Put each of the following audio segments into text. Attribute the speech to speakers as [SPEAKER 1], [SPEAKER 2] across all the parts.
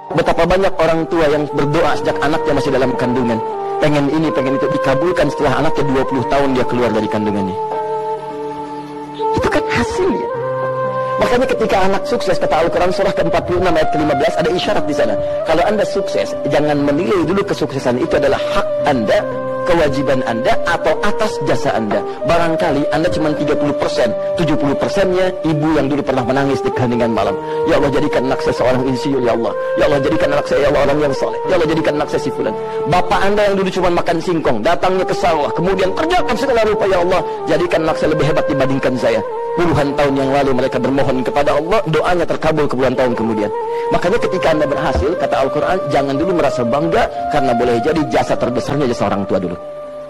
[SPEAKER 1] Betapa banyak orang tua yang berdoa sejak anaknya masih dalam kandungan, pengen ini, pengen itu, dikabulkan setelah anaknya 20 tahun dia keluar dari kandungannya. Itu kan hasilnya. Makanya ketika anak sukses, kata Al-Quran surah ke-46 ayat ke-15, ada isyarat di sana. Kalau Anda sukses, jangan menilai dulu kesuksesan itu adalah hak Anda, kewajiban Anda, atau atas jasa Anda. Barangkali Anda cuma 30%, 70%-nya ibu yang dulu pernah menangis di keheningan malam. Ya Allah, jadikan anak saya seorang insinyur, ya Allah. Ya Allah, jadikan anak saya, ya Allah, orang yang soleh. Ya Allah, jadikan anak saya si fulan. Bapak Anda yang dulu cuma makan singkong, datangnya ke sawah, kemudian kerjakan segala rupa, ya Allah, jadikan anak saya lebih hebat dibandingkan saya. Puluhan tahun yang lalu mereka bermohon kepada Allah, doanya terkabul ke puluhan tahun kemudian. Makanya ketika Anda berhasil, kata Al-Quran, jangan dulu merasa bangga, karena boleh jadi jasa terbesarnya jasa orang tua dulu.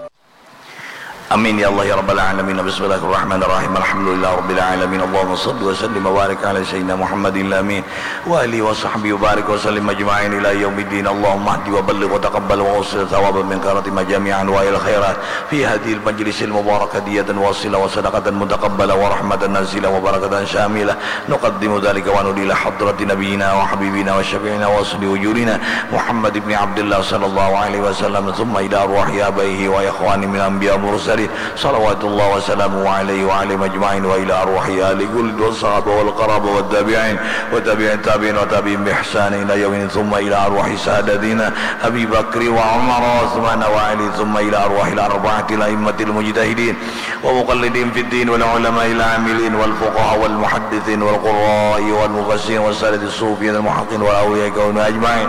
[SPEAKER 2] Amin ya Allah ya Rabbal Alamin. Bismillahirrahmanirrahim. Alhamdulillah Rabbil Alamin. Allahumma salli wa sallim wa barik ala Sayyidina Muhammadin amin wa alihi wa sahbihi wa barik wa sallim ajma'in ila yaumiddin. Allahumma hdi wa balligh wa taqabbal wa usil thawaban min karati majami'an wa il khairat fi hadhil majlisil mubarakah diyatan wasila wa sadaqatan mutaqabbala wa rahmatan nazila wa barakatan syamila. Nuqaddimu dhalika wa nudila hadrati nabiyyina wa habibina wa syafi'ina wa asli ujurina Muhammad ibn Abdullah sallallahu alaihi wasallam, thumma ila arwahi abaihi wa ikhwani min anbiya mursalin salawatullah wa salamu alaihi wa alihi majma'in wa ila arwahi ahli kulli wa sahaba wal qaraba wa tabi'in wa tabi'in tabi'in wa tabi'in bi ihsan ila yawmin, thumma ila arwahi sadatina Abi Bakri wa Umar wa Uthman wa Ali, thumma ila arwahi al-arba'ati al-a'immatil mujtahidin wa muqallidin fid din wal ulama'i al-amilin wal fuqaha wal muhaddithin wal qurra'i wal mufassirin was saladis sufiyin al muhaqqiqin wal awliya kaunu ajma'in,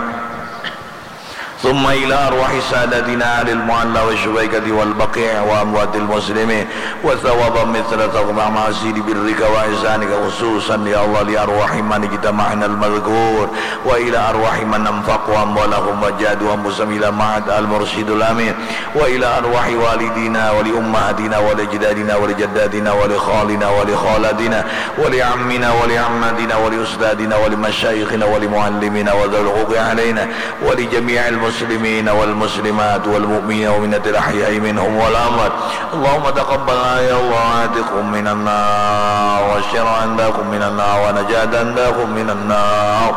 [SPEAKER 2] ثم إلى أرواح سادتنا أهل المعلى والشبيكة والبقيع وأموات المسلمين وثوابا مثل ثواب معاصي برك وإحسانك، خصوصا يا الله لأرواح من اجتمعنا المذكور وإلى أرواح من أنفقوا أموالهم وجاهدوا أنفسهم إلى معهد المرشد الأمين، وإلى أرواح والدينا ولأمهاتنا ولأجدادنا ولجداتنا ولخالنا ولخالاتنا ولعمنا ولعماتنا ولأستاذنا ولمشايخنا ولمعلمنا وذوي الحقوق علينا ولجميع المسلمين والمسلمات والمؤمنين ومن الأحياء منهم والأموات. اللهم تقبل يا الله عاتقهم من النار والشر عندكم من النار ونجاة عندكم من النار.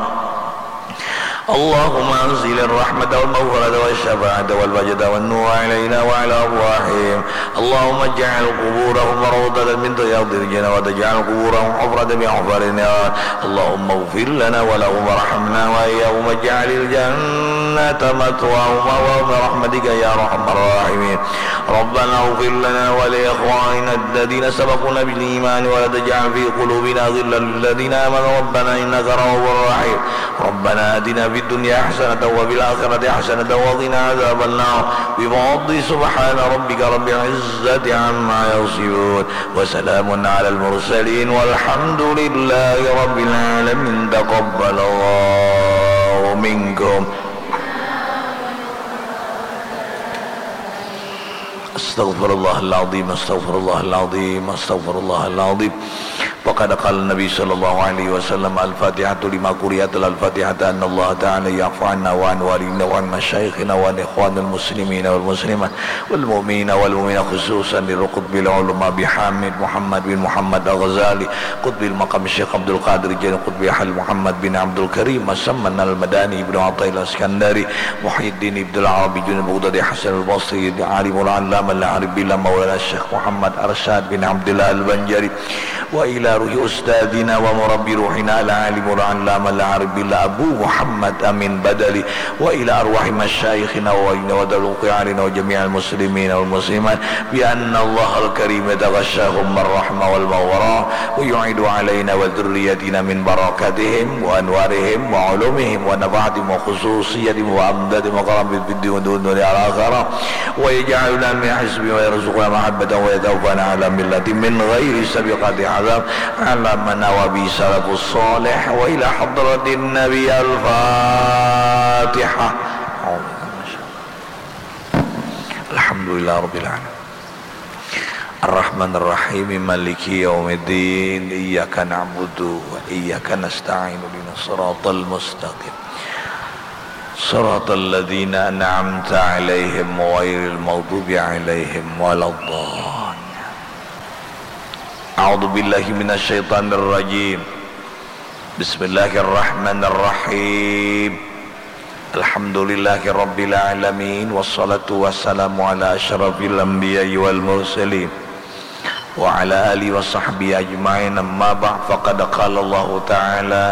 [SPEAKER 2] اللهم انزل الرحمة والمغفرة والشفاعة والوجد والنور علينا وعلى أرواحهم. اللهم اجعل قبورهم روضة من رياض الجنة وتجعل قبورهم حفرة من حفر النار. اللهم اغفر لنا ولهم وارحمنا وإياهم واجعل الجنة مثواهم برحمتك يا أرحم الراحمين. ربنا اغفر لنا ولإخواننا الذين سبقونا بالإيمان ولا تجعل في قلوبنا غلا للذين آمنوا ربنا إنك رؤوف رحيم. ربنا آتنا في الدنيا حسنة وفي الآخرة حسنة وقنا عذاب النار. بفضل سبحان ربك رب العزة عما يصفون وسلام على المرسلين والحمد لله رب العالمين. تقبل الله منكم. استغفر الله العظيم استغفر الله العظيم استغفر الله العظيم. وقد قال النبي صلى الله عليه وسلم الفاتحة لما قرئت الفاتحة أن الله تعالى يعفو عنا وعن والدينا وعن مشايخنا وعن إخوان المسلمين والمسلمات والمؤمنين والمؤمنات، خصوصا للقطب العلماء بحامد محمد بن محمد الغزالي، قطب المقام الشيخ عبد القادر الجيلاني، قطب حل محمد بن عبد الكريم مسمن المداني بن عطية الاسكندري، محي الدين ابن العربي جن بغدادي، حسن البصري، عالم العلامة العارف بالله مولانا الشيخ محمد أرشاد بن عبد الله البنجري، وإلى روح أستاذنا ومربي روحنا العالم العلامة العارف بالله أبو محمد أمين بدلي، وإلى أرواح مشايخنا وذوي علينا وجميع المسلمين والمسلمات بأن الله الكريم يتغشاهم بالرحمة والمغفرة ويعيد علينا وذريتنا من بركاتهم وأنوارهم وعلومهم ونفعتهم وخصوصيتهم وأمدادهم وكرامهم في الدنيا والدنيا على الآخرة، ويجعلنا من حزبه ويرزقنا محبة ويتوفانا على ملة من غير سابقة عذاب على من وبي سلف الصالح. وإلى حضرة النبي الفاتحة. الحمد لله رب العالمين الرحمن الرحيم مالك يوم الدين إياك نعبد وإياك نستعين اهدنا الصراط المستقيم صراط الذين أنعمت عليهم غير المغضوب عليهم ولا الضالين. أعوذ بالله من الشيطان الرجيم. بسم الله الرحمن الرحيم. Alhamdulillahi Rabbil Alamin. Wassalatu wassalamu ala asyrafil anbiya'i wal mursalin wa ala alihi wa sahbihi ajma'in. Amma ba'd, faqad qala Allah ta'ala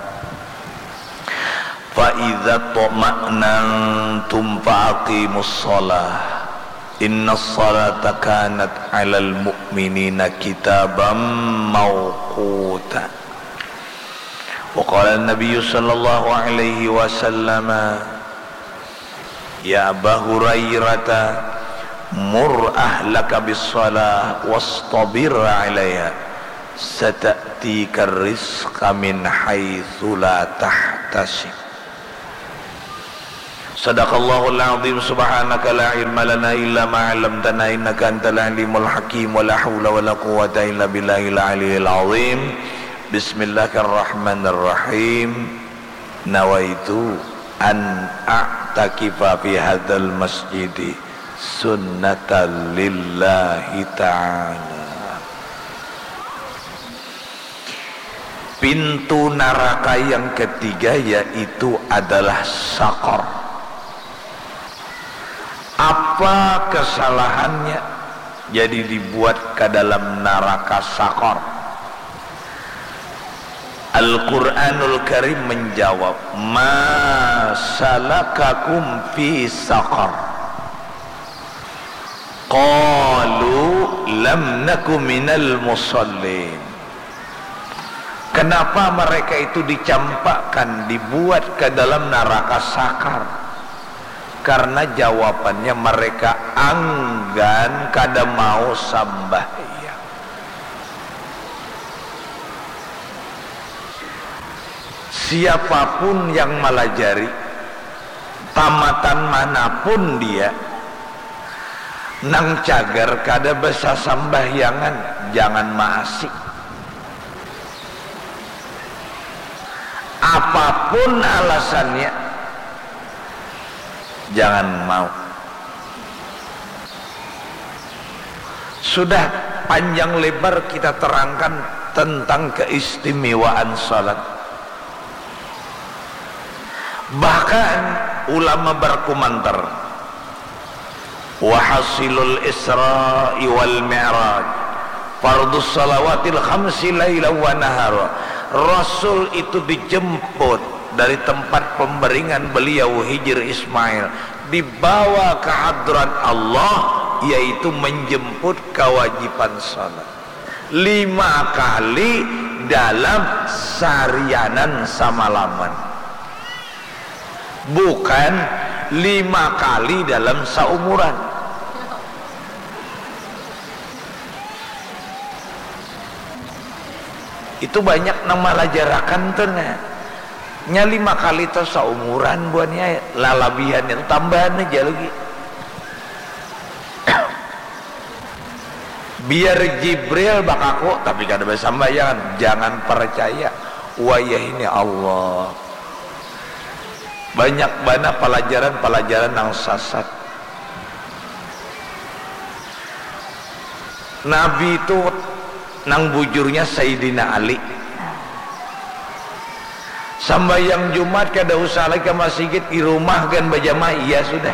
[SPEAKER 2] fa idza tuma'nantum faqimus shalah innas salata kanat 'alal mu'minina kitaban mawquta. Wa qala an-nabiy sallallahu alaihi wasallam ya Abu Hurairah mur ahlaka bis-shalah wastabir 'alaiha sata'tika ar-rizqa min haitsu la tahtasib. Sadaqallahul azim. Subhanaka la ilma lana illa ma 'allamtana innaka antal alimul hakim. Wa la haula wa la quwwata illa billahil aliyyil azim. Bismillahirrahmanirrahim. Nawaitu an a'takifa fi hadzal masjidi sunnatan lillahi ta'ala. Pintu neraka yang ketiga yaitu adalah Saqar. Apa kesalahannya jadi dibuat ke dalam neraka Saqar? Al-Quranul Karim menjawab, ma salakakum fi Saqar? Qalu lam naku minal musallin. Kenapa mereka itu dicampakkan, dibuat ke dalam neraka Saqar? Karena jawabannya mereka anggan kada mau sambahyang. Siapapun yang melajari tamatan manapun dia nang cagar kada besa sambahyangan, jangan maasik. Apapun alasannya, jangan mau. Sudah panjang lebar kita terangkan tentang keistimewaan salat. Bahkan ulama berkomentar, wa hasilul Isra'i wal Mi'raj fardus salawatil khamsi laila wa nahara. Rasul itu dijemput dari tempat pemberingan beliau Hijr Ismail, dibawa ke hadrat Allah, yaitu menjemput kewajiban salat 5 kali dalam seharianan samalaman, bukan 5 kali dalam seumuran. Itu banyak nama lajarakan tuh nya 5 kali itu seumuran buatnya, lalabihan itu tambahan aja lagi. Biar Jibril bakaku tapi kada bersambayan, jangan percaya. Wayah ini Allah. Banyak banget pelajaran-pelajaran yang sesat. Nabi itu nang bujurnya Sayyidina Ali. Sambayang Jumat kada usah lagi ke masjid, di rumah kan berjamaah, iya sudah.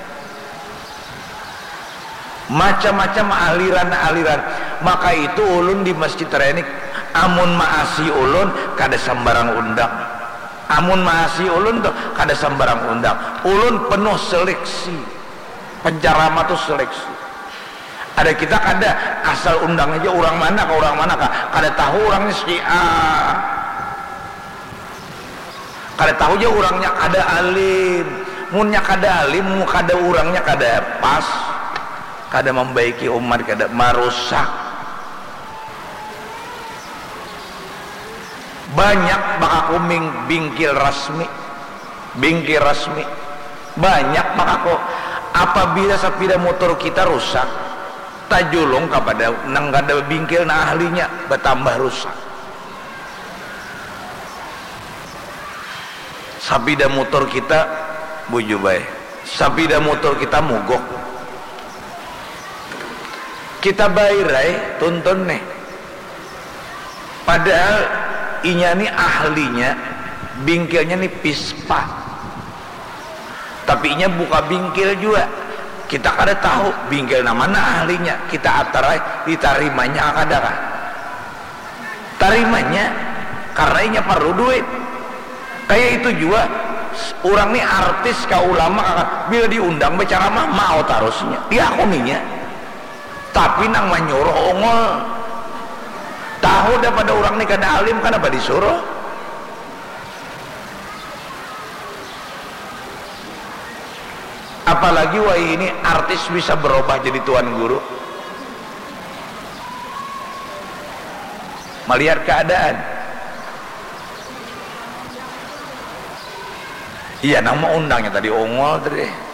[SPEAKER 2] Macam-macam aliran-aliran. Maka itu ulun di masjid Renik, amun maasi ulun kada sembarang undang. Amun maasi ulun tuh kada sembarang undang. Ulun penuh seleksi. Penceramah tuh seleksi. Ada kita kada asal undang aja orang mana ke orang mana kah? Kada tahu orangnya Syiah. Kada tahu aja orangnya kada alim. Munnya kada alim, mun kada orangnya kada pas. Kada membaiki umat, kada merusak. Banyak bakaku bingkil rasmi, banyak bakaku. Apabila sepeda motor kita rusak, tajulung kepada nang kada bingkil na ahlinya, bertambah rusak. Sepeda motor kita bujubai, sepeda motor kita mogok, kita bayar tuntun nih, padahal inya nih ahlinya bingkilnya nih pispa, tapi nya buka bingkil juga. Kita kada tahu bingkil mana ahlinya, kita atarai ditarimanya kadakah tarimanya karena inya perlu duit. Kayak itu juga orang nih artis ka ulama bila diundang bicara mah mau tarusnya diakuninya, tapi nang menyuruh ongol tahu daripada orang nih kada alim kenapa disuruh. Apalagi wah ini artis bisa berubah jadi tuan guru, melihat keadaan. Iya, nama undangnya tadi ongol tadi.